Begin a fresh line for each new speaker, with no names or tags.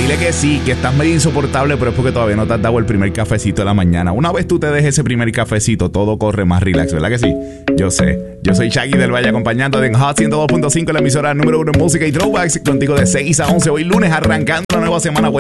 dile que sí, que estás medio insoportable, pero es porque todavía no te has dado el primer cafecito de la mañana. Una vez tú te des ese primer cafecito, todo corre más relax, ¿verdad que sí? Yo sé. Yo soy Shaggy del Valle, acompañando en Hot 102.5, la emisora número 1 en música y throwbacks, contigo de 6 a 11. Hoy lunes, arrancando una nueva semana.